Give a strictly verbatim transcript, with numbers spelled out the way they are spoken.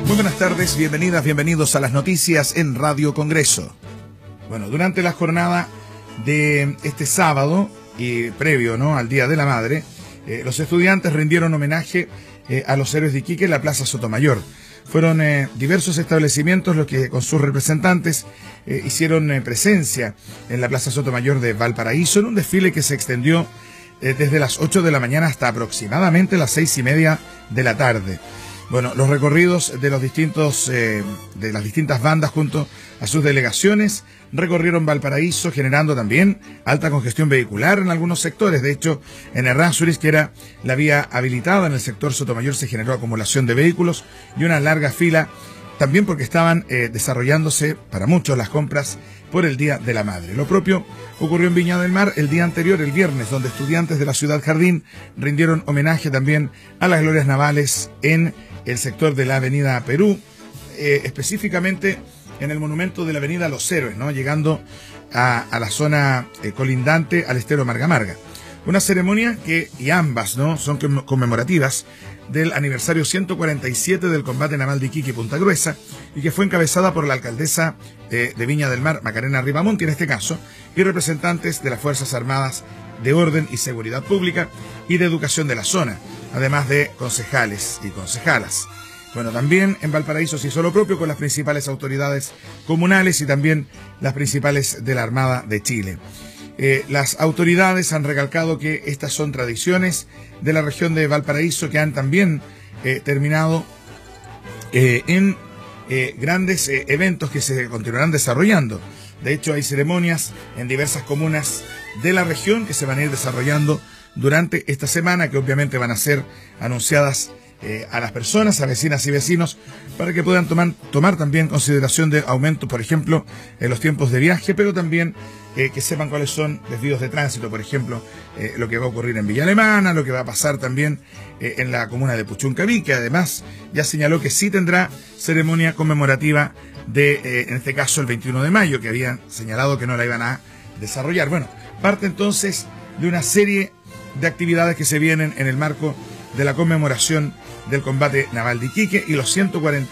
Muy buenas tardes, bienvenidas, bienvenidos a las noticias en Radio Congreso. Bueno, durante la jornada de este sábado y previo, ¿no?, al Día de la Madre, eh, los estudiantes rindieron homenaje eh, a los héroes de Iquique en la Plaza Sotomayor. Fueron eh, diversos establecimientos los que con sus representantes eh, hicieron eh, presencia en la Plaza Sotomayor de Valparaíso en un desfile que se extendió eh, desde las ocho de la mañana hasta aproximadamente las seis y media de la tarde. Bueno, los recorridos de los distintos, eh, de las distintas bandas junto a sus delegaciones recorrieron Valparaíso, generando también alta congestión vehicular en algunos sectores. De hecho, en Errázuriz, que era la vía habilitada en el sector Sotomayor, se generó acumulación de vehículos y una larga fila, también porque estaban eh, desarrollándose para muchos las compras por el Día de la Madre. Lo propio ocurrió en Viña del Mar el día anterior, el viernes, donde estudiantes de la Ciudad Jardín rindieron homenaje también a las glorias navales en el sector de la Avenida Perú, eh, específicamente en el monumento de la Avenida Los Héroes, ¿no?, llegando a, a la zona eh, colindante al estero Marga Marga. Una ceremonia que, y ambas, ¿no?, son conmemorativas del aniversario ciento cuarenta y siete del combate naval de Iquique y Punta Gruesa, y que fue encabezada por la alcaldesa eh, de Viña del Mar, Macarena Ribamonti en este caso, y representantes de las Fuerzas Armadas de Orden y Seguridad Pública y de Educación de la zona, además de concejales y concejalas. Bueno, también en Valparaíso se hizo lo propio con las principales autoridades comunales y también las principales de la Armada de Chile. Eh, las autoridades han recalcado que estas son tradiciones de la región de Valparaíso que han también eh, terminado eh, en eh, grandes eh, eventos que se continuarán desarrollando. De hecho, hay ceremonias en diversas comunas de la región que se van a ir desarrollando durante esta semana, que obviamente van a ser anunciadas eh, a las personas, a vecinas y vecinos, para que puedan tomar, tomar también consideración de aumento, por ejemplo, en los tiempos de viaje, pero también eh, que sepan cuáles son desvíos de tránsito, por ejemplo, eh, lo que va a ocurrir en Villa Alemana, lo que va a pasar también eh, en la comuna de Puchuncaví, que además ya señaló que sí tendrá ceremonia conmemorativa de, eh, en este caso, el veintiuno de mayo, que habían señalado que no la iban a desarrollar. Bueno, parte entonces de una serie de actividades que se vienen en el marco de la conmemoración del combate naval de Iquique y los ciento cuarenta